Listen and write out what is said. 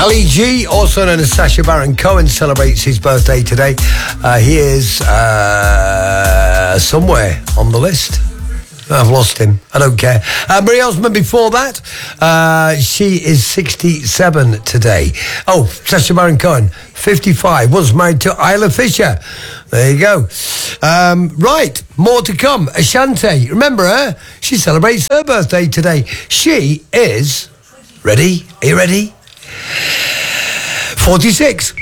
Ali G, also known as Sacha Baron Cohen, celebrates his birthday today. He is somewhere on the list. I've lost him. I don't care. Marie Osmond before that. She is 67 today. Oh, Sacha Baron Cohen, 55. Was married to Isla Fisher. There you go. Right, more to come. Ashante, remember her? She celebrates her birthday today. She is... Ready? Are you ready? 46.